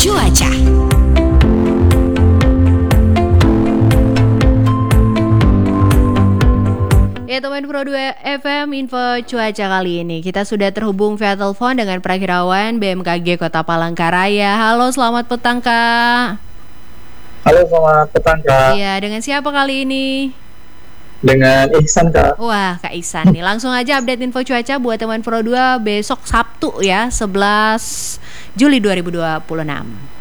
cuaca. Ya teman Pro 2 FM, info cuaca kali ini kita sudah terhubung via telepon dengan Prakirawan BMKG Kota Palangkaraya. Halo, selamat petang Kak. Halo, selamat petang Kak. Iya, dengan siapa kali ini? Dengan Ihsan Kak. Wah, Kak Ihsan nih. Langsung aja update info cuaca buat teman Pro 2 besok Sabtu ya, 11 Juli 2026.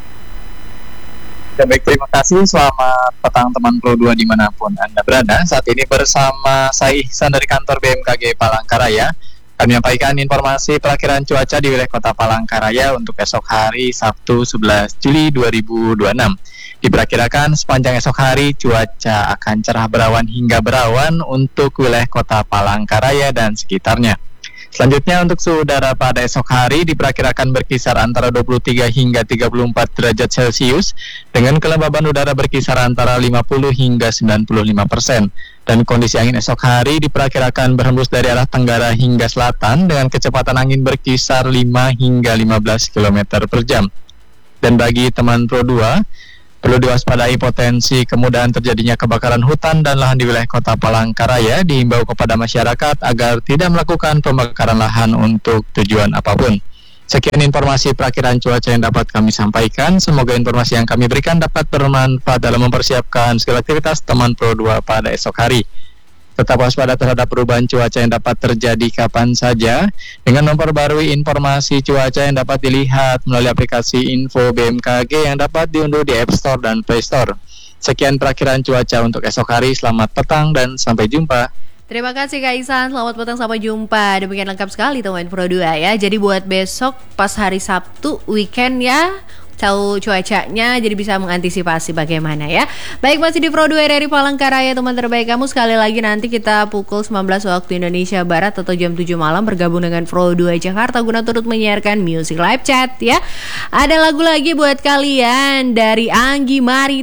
Ya, baik, terima kasih. Selamat petang teman Pro 2 dimanapun Anda berada. Saat ini bersama saya Ihsan dari kantor BMKG Palangkaraya. Kami menyampaikan informasi perakhiran cuaca di wilayah Kota Palangkaraya untuk esok hari Sabtu 11 Juli 2026. Diperkirakan sepanjang esok hari cuaca akan cerah berawan hingga berawan untuk wilayah Kota Palangkaraya dan sekitarnya. Selanjutnya untuk suhu udara pada esok hari diperkirakan berkisar antara 23 hingga 34 derajat Celcius dengan kelembaban udara berkisar antara 50 hingga 95%. Dan kondisi angin esok hari diperkirakan berhembus dari arah tenggara hingga selatan dengan kecepatan angin berkisar 5 hingga 15 km per jam. Dan bagi teman Pro 2, perlu diwaspadai potensi kemudahan terjadinya kebakaran hutan dan lahan di wilayah Kota Palangkaraya. Dihimbau kepada masyarakat agar tidak melakukan pembakaran lahan untuk tujuan apapun. Sekian informasi perakhiran cuaca yang dapat kami sampaikan. Semoga informasi yang kami berikan dapat bermanfaat dalam mempersiapkan segala aktivitas teman Pro 2 pada esok hari. Tetap waspada terhadap perubahan cuaca yang dapat terjadi kapan saja dengan memperbarui informasi cuaca yang dapat dilihat melalui aplikasi Info BMKG yang dapat diunduh di App Store dan Play Store. Sekian perakhiran cuaca untuk esok hari. Selamat petang dan sampai jumpa. Terima kasih Kak Ihsan, selamat petang, sampai jumpa. Demikian lengkap sekali teman Pro 2 ya. Jadi buat besok pas hari Sabtu weekend ya, tahu cuacanya jadi bisa mengantisipasi bagaimana ya. Baik, masih di Pro 2 RRI Palangkaraya, teman terbaik kamu. Sekali lagi nanti kita pukul 19 waktu Indonesia Barat atau jam 7 malam bergabung dengan Pro 2 Jakarta guna turut menyiarkan music live chat ya. Ada lagu lagi buat kalian dari Anggi Mari